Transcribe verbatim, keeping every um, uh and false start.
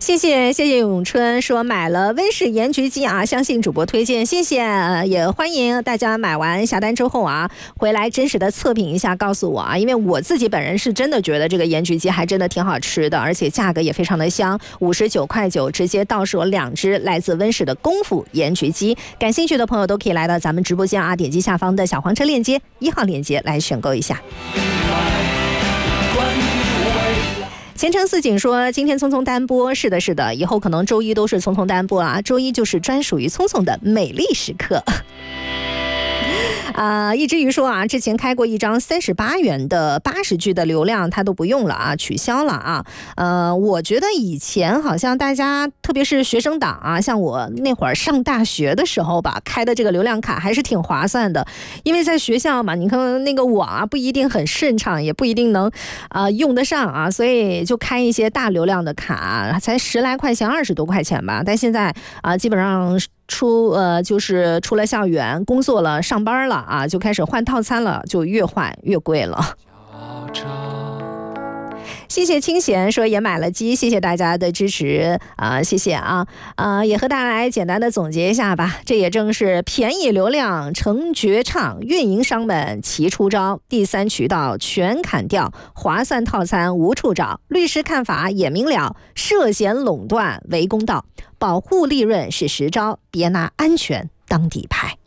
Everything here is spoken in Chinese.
谢谢谢谢永春说买了温氏盐焗鸡啊，相信主播推荐，谢谢，也欢迎大家买完下单之后啊，回来真实的测评一下，告诉我啊，因为我自己本人是真的觉得这个盐焗鸡还真的挺好吃的，而且价格也非常的香，五十九块九直接到手两只来自温氏的功夫盐焗鸡，感兴趣的朋友都可以来到咱们直播间啊，点击下方的小黄车链接，一号链接来选购一下。前程似锦说今天匆匆单播，是的是的，以后可能周一都是匆匆单播啊，周一就是专属于匆匆的美丽时刻。啊、呃，一只鱼说啊，之前开过一张三十八元的八十 G 的流量，它都不用了啊，取消了啊。呃，我觉得以前好像大家，特别是学生党啊，像我那会儿上大学的时候吧，开的这个流量卡还是挺划算的，因为在学校嘛，你看那个网啊不一定很顺畅，也不一定能啊、呃、用得上啊，所以就开一些大流量的卡，才十来块钱，二十多块钱吧。但现在啊、呃，基本上。出呃就是出了校园工作了上班了啊，就开始换套餐了，就越换越贵了。谢谢清闲说也买了鸡，谢谢大家的支持啊、呃，谢谢啊啊、呃，也和大家来简单的总结一下吧。这也正是便宜流量成绝唱，运营商们齐出招，第三渠道全砍掉，划算套餐无处找，律师看法也明了，涉嫌垄断为公道，保护利润是实招，别拿安全当底牌。